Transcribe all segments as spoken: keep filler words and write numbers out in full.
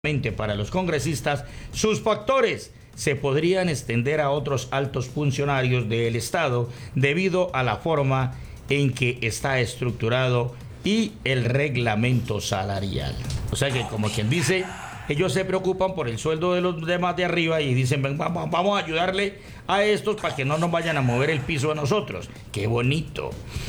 Para los congresistas, sus factores se podrían extender a otros altos funcionarios del Estado debido a la forma en que está estructurado y el reglamento salarial. O sea que, como quien dice, ellos se preocupan por el sueldo de los demás de arriba y dicen, vamos, vamos a ayudarle a estos para que no nos vayan a mover el piso a nosotros. ¡Qué bonito!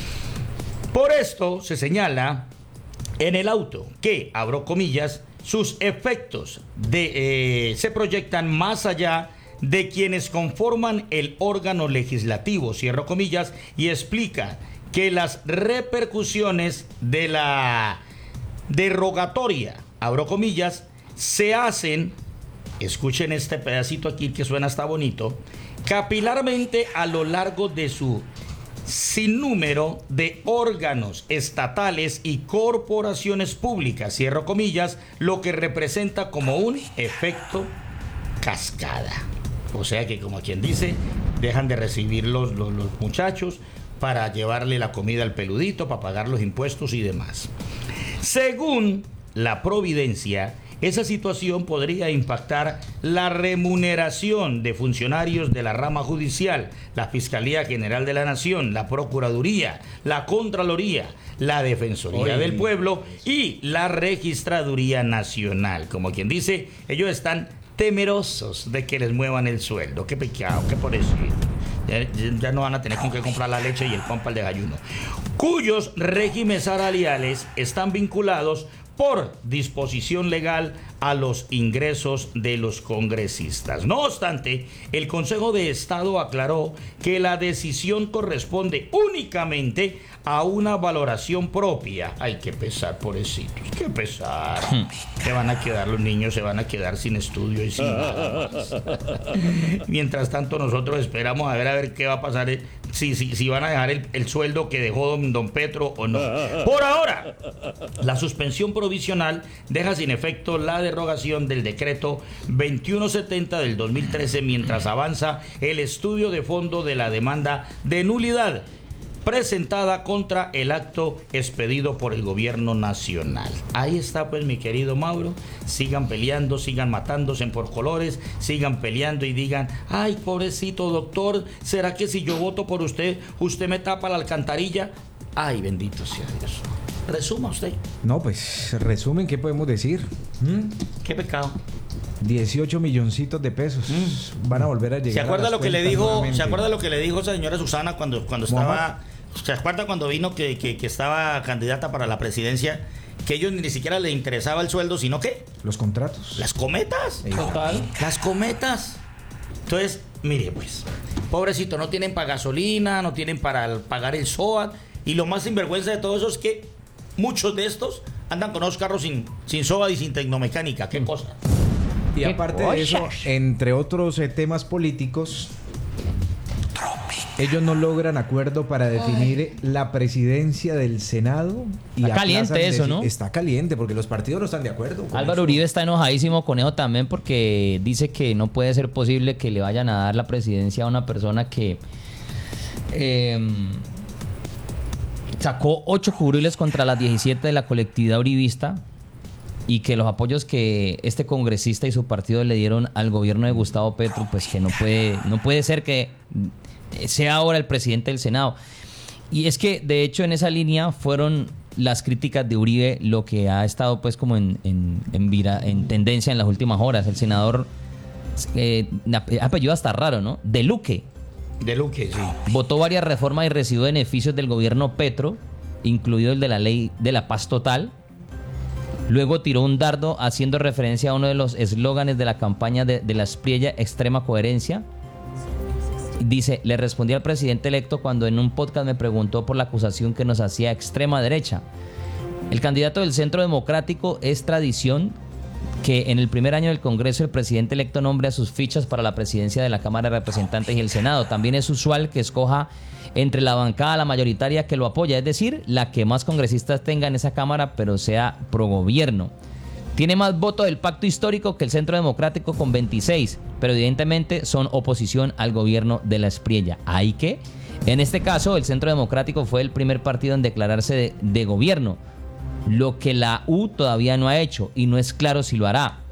Por esto se señala en el auto que, abro comillas, sus efectos de, eh, se proyectan más allá de quienes conforman el órgano legislativo, cierro comillas, y explica que las repercusiones de la derogatoria, abro comillas, se hacen, escuchen este pedacito aquí que suena hasta bonito, capilarmente a lo largo de su sinnúmero de órganos estatales y corporaciones públicas, cierro comillas, lo que representa como un efecto cascada. O sea que, como quien dice, dejan de recibir los, los, los muchachos para llevarle la comida al peludito, para pagar los impuestos y demás. Según la Providencia, esa situación podría impactar la remuneración de funcionarios de la rama judicial, la Fiscalía General de la Nación, la Procuraduría, la Contraloría, la Defensoría Oye. del Pueblo y la Registraduría Nacional. Como quien dice, ellos están temerosos de que les muevan el sueldo. Qué pecado, qué por eso. Ya, ya no van a tener con qué comprar la leche y el pan para el desayuno. Cuyos regímenes salariales están vinculados por disposición legal a los ingresos de los congresistas. No obstante, el Consejo de Estado aclaró que la decisión corresponde únicamente a una valoración propia. Ay, qué pesar, pobrecitos, qué pesar. Se van a quedar los niños, se van a quedar sin estudio y sin nada más. Mientras tanto, nosotros esperamos a ver a ver qué va a pasar, si, si, si van a dejar el, el sueldo que dejó don, don Petro o no. Por ahora, la suspensión provisional deja sin efecto la derogación del decreto veintiuno setenta del dos mil trece mientras avanza el estudio de fondo de la demanda de nulidad presentada contra el acto expedido por el gobierno nacional. Ahí está, pues, mi querido Mauro. Sigan peleando, sigan matándose por colores, sigan peleando y digan, ay, pobrecito doctor, ¿será que si yo voto por usted, usted me tapa la alcantarilla? Ay, bendito sea Dios. Resuma usted. No, pues, resumen, ¿qué podemos decir? ¿Mm? ¿Qué pecado? dieciocho milloncitos de pesos mm. van a volver a llegar. ¿Se acuerda a lo que le dijo? nuevamente. ¿Se acuerda lo que le dijo esa señora Susana cuando cuando estaba? ¿Se acuerda cuando vino que, que, que estaba candidata para la presidencia? Que ellos ni siquiera les interesaba el sueldo, sino ¿qué? Los contratos. Las cometas. Total. Las cometas. Entonces, mire, pues, pobrecito, no tienen para gasolina, no tienen para pagar el S O A T. Y lo más sinvergüenza de todo eso es que muchos de estos andan con unos carros sin, sin S O A T y sin tecnomecánica. ¿Qué cosa? Y aparte de eso, entre otros eh, temas políticos, ellos no logran acuerdo para definir Ay. la presidencia del Senado. Y está caliente eso, ¿no? Está caliente porque los partidos no están de acuerdo. Álvaro eso. Uribe está enojadísimo con eso también porque dice que no puede ser posible que le vayan a dar la presidencia a una persona que eh, sacó ocho curules contra las diecisiete de la colectividad uribista y que los apoyos que este congresista y su partido le dieron al gobierno de Gustavo Petro, pues que no puede, no puede ser que sea ahora el presidente del Senado. Y es que, de hecho, en esa línea fueron las críticas de Uribe lo que ha estado pues como en, en, en, vira, en tendencia en las últimas horas. El senador, eh, apellido hasta raro, ¿no? De Luque. De Luque, sí. Votó varias reformas y recibió beneficios del gobierno Petro, incluido el de la ley de la paz total. Luego tiró un dardo haciendo referencia a uno de los eslóganes de la campaña de, de la Espriella, extrema coherencia. Dice, le respondí al presidente electo cuando en un podcast me preguntó por la acusación que nos hacía extrema derecha. El candidato del Centro Democrático es tradición que en el primer año del Congreso el presidente electo nombre a sus fichas para la presidencia de la Cámara de Representantes y el Senado. También es usual que escoja entre la bancada la mayoritaria que lo apoya, es decir, la que más congresistas tenga en esa Cámara, pero sea pro gobierno. Tiene más votos del pacto histórico que el Centro Democrático con veintiséis, pero evidentemente son oposición al gobierno de la Espriella. Ahí que, en este caso, el Centro Democrático fue el primer partido en declararse de, de gobierno. lo que la U todavía no ha hecho y no es claro si lo hará.